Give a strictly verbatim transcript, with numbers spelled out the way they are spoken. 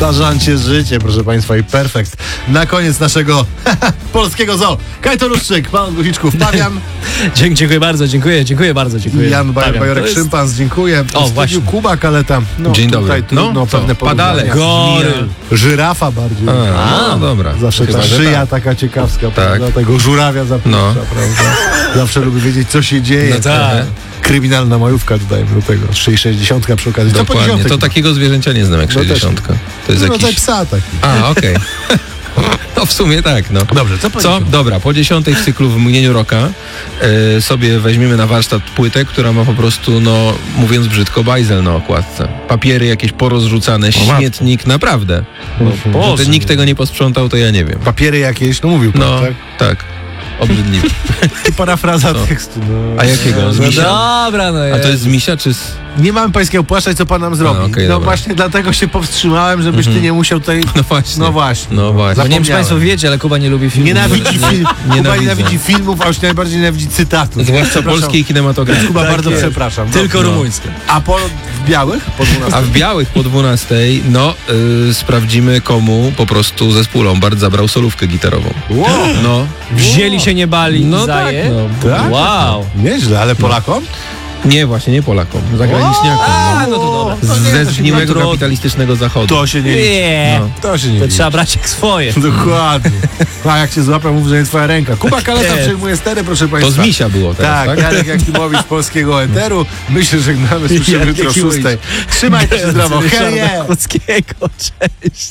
Starzańcie życie, proszę Państwa, i perfekt. Na koniec naszego polskiego zoo. Kajto Ruszczyk, pan Guziczków, Pawian. Dzie- dziękuję bardzo, dziękuję, dziękuję bardzo, dziękuję. Jan Bajor, Bajorek, jest... Szympans, dziękuję. O, właśnie. Kuba Kaleta. No, Dzień tutaj dobry. Trudno, No, pewne co? Padale. Goryl. Żyrafa bardziej. A, no dobra. Zawsze ta Chyba, że szyja tak. taka ciekawska, prawda? Tego żurawia zapuszcza, No. prawda? Zawsze lubię wiedzieć, co się dzieje. No tak. Kryminalna majówka, dodajmy do tego. sześćdziesiąt przy okazji. To po Dokładnie. dziesiątek. To takiego zwierzęcia nie znam jak No też. sześćdziesiątka. To jest No, jakiś... rodzaj psa taki. A, okej. No w sumie tak, no. Dobrze, co po Co? dziesiątej? Dobra, po dziesiątej w cyklu w mgnieniu roka e, sobie weźmiemy na warsztat płytę, która ma po prostu, no mówiąc brzydko, bajzel na okładce. Papiery jakieś porozrzucane, śmietnik, naprawdę. Bo, Boże. że ten nikt tego nie posprzątał, to ja nie wiem. Papiery jakieś, no mówił pan, No, tak? tak. Obrzydliwe. I parafraza Co? tekstu. No. A jakiego? Z No misia? dobra, no A to jest z misia, czy z... Nie mamy pańskiego płaszcza, co pan nam zrobi. A, okej, no dobra. właśnie dlatego się powstrzymałem, żebyś ty nie musiał tutaj... No właśnie. No właśnie. No właśnie. Bo nie wiem, czy Zapomniałem. Państwo wiecie, ale Kuba nie lubi filmów. Nienawidzi film. Kuba Nienawidzę. nienawidzi filmów, a już najbardziej nienawidzi cytatów. Zwłaszcza Przepraszam. polskiej kinematografii. Kuba, Tak bardzo jest. przepraszam. Tylko No. rumuńskie. A po, w białych? Po dwunastej? A w białych po dwunastej, no, y, sprawdzimy, komu po prostu zespół Lombard zabrał solówkę gitarową. Wow. No, Wzięli się, nie bali, no za tak, je. no. Tak? Wow. Nieźle, ale Polakom? Nie, właśnie, nie Polakom, zagraniczniakom. A, no to dobra. To nie, Ze to się zgniłego nie- kapitalistycznego zachodu. To się nie liczy. Nie. No. To się nie To liczy. trzeba brać jak swoje. Dokładnie. A jak się złapał, mów, że nie twoja ręka. Kuba Kaleta Nie. przejmuje stery, proszę To Państwa. z misia było teraz, Tak, tak? Jarek Jakimowicz z Polskiego Eteru. Myślę, że żegnamy, słyszymy Jarek jutro o Jakimowicz. szóstej. Trzymajcie się zdrowo. Hej! Ryszarda Kockiego, cześć.